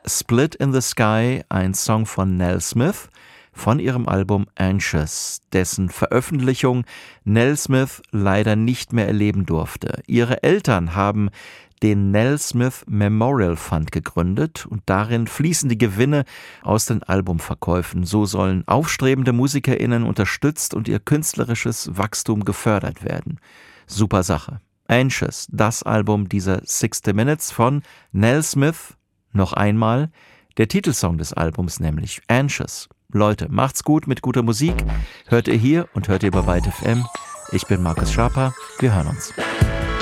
Split in the Sky, ein Song von Nell Smith von ihrem Album Anxious, dessen Veröffentlichung Nell Smith leider nicht mehr erleben durfte. Ihre Eltern haben den Nell Smith Memorial Fund gegründet und darin fließen die Gewinne aus den Albumverkäufen. So sollen aufstrebende MusikerInnen unterstützt und ihr künstlerisches Wachstum gefördert werden. Super Sache. Anxious, das Album dieser 60 Minutes von Nell Smith. Noch einmal der Titelsong des Albums, nämlich Anxious. Leute, macht's gut mit guter Musik. Hört ihr hier und hört ihr bei Byte FM. Ich bin Markus Schaper. Wir hören uns.